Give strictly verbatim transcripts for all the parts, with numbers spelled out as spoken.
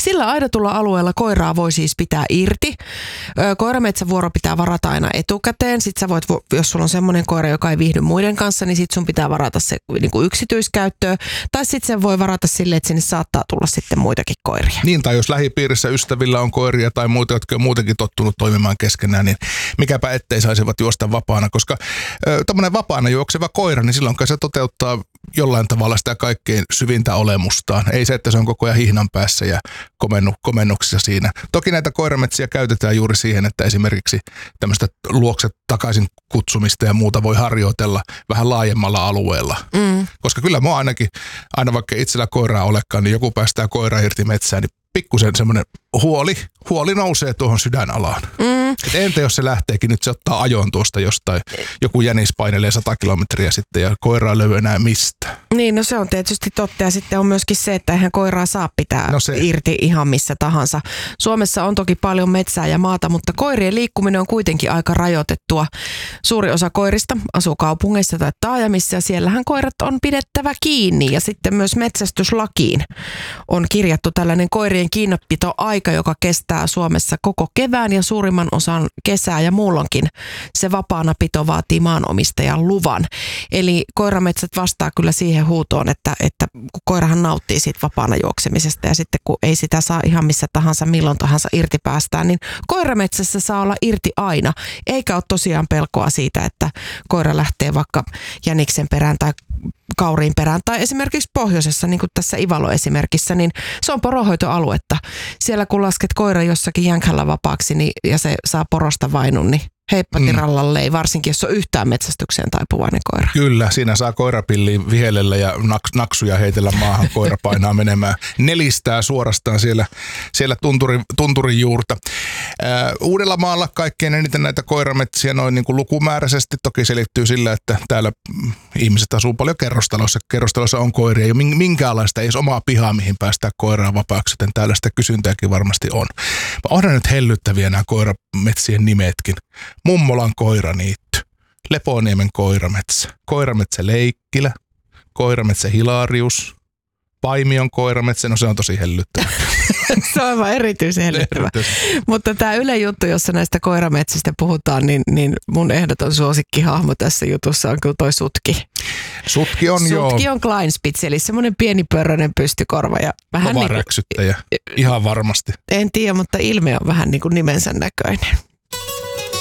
Sillä aidatulla alueella koiraa voi siis pitää irti. Koirametsävuoro pitää varata aina etukäteen. Sitten sä voit, jos sulla on semmoinen koira, joka ei viihdy muiden kanssa, niin sit sun pitää varata se niin kuin yksityiskäyttöön. Tai sitten sen voi varata silleen, että sinne saattaa tulla sitten muitakin koiria. Niin, tai jos lähipiirissä ystävillä on koiria tai muita, jotka on muutenkin tottunut toimimaan keskenään, niin mikäpä ettei saisivat juosta vapaana, koska tämmöinen vapaana juokseva koira, niin silloin se toteuttaa jollain tavalla sitä kaikkein syvintä olemustaan. Ei se, että se on koko ajan hihnan päässä ja komennu, komennuksissa siinä. Toki näitä koirametsiä käytetään juuri siihen, että esimerkiksi tämmöistä luokset takaisin kutsumista ja muuta voi harjoitella vähän laajemmalla alueella. Mm. Koska kyllä mä ainakin, aina vaikka itsellä koiraa olekaan, niin joku päästää koira irti metsään, niin pikkusen semmoinen huoli, huoli nousee tuohon sydänalaan. Mm. Et entä jos se lähteekin nyt, se ottaa ajon tuosta jostain, joku jänis painelee sata kilometriä sitten ja koiraa löydy enää mistä. Niin, no se on tietysti totta ja sitten on myöskin se, että eihän koiraa saa pitää no irti ihan missä tahansa. Suomessa on toki paljon metsää ja maata, mutta koirien liikkuminen on kuitenkin aika rajoitettua. Suuri osa koirista asuu kaupungeissa tai taajamissa ja siellähän koirat on pidettävä kiinni ja sitten myös metsästyslakiin on kirjattu tällainen koirien kiinnopitoaika, joka kestää Suomessa koko kevään ja suurimman osan kesää ja muulloinkin se vapaana pito vaatii maanomistajan luvan. Eli koirametsät vastaa kyllä siihen huutoon, että, että koirahan nauttii siitä vapaana juoksemisesta ja sitten kun ei sitä saa ihan missä tahansa, milloin tahansa irti päästään, niin koirametsässä saa olla irti aina. Eikä ole tosiaan pelkoa siitä, että koira lähtee vaikka jäniksen perään tai kauriin perään tai esimerkiksi pohjoisessa, niin kuin tässä Ivalo-esimerkissä, niin se on poronhoitoaluetta. Siellä kun lasket koira jossakin jänkällä vapaaksi niin, ja se saa porosta vainun, niin heippa tirallalle, mm. varsinkin jos on yhtään metsästykseen taipuvainen koira. Kyllä, siinä saa koirapilliin vihellellä ja naks, naksuja heitellä maahan, koira painaa menemään. Nelistää suorastaan siellä, siellä tunturin, tunturin juurta. Ää, Uudellamaalla kaikkein eniten näitä koirametsiä noin niin kuin lukumääräisesti. Toki selittyy sillä, että täällä ihmiset asuu paljon kerrostalossa. Kerrostalossa on koiria ja minkäänlaista ei edes omaa pihaa, mihin päästään koiraa vapaaksi, joten täällä sitä kysyntääkin varmasti on. Onhan nyt hellyttäviä nämä koirametsien nimetkin. Mummolan koiraniitty, Leponiemen koirametsä, koirametsä Leikkilä, koirametsä Hilarius, Paimion koirametsä, no se on tosi hellyttävä. Se on aivan erityisen hellyttävä. Mutta tämä Yle juttu, jossa näistä koirametsistä puhutaan, niin, niin mun ehdoton suosikkihahmo tässä jutussa on kyllä toi Sutki. Sutki on Sutki joo. Sutki on Kleinspitz, eli semmoinen pieni pörröinen pystykorva. Ja vähän kova niin kuin, räksyttäjä, ihan varmasti. En tiedä, mutta ilme on vähän niin kuin nimensä näköinen.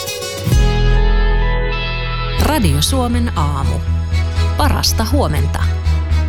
Radio Suomen aamu. Parasta huomenta.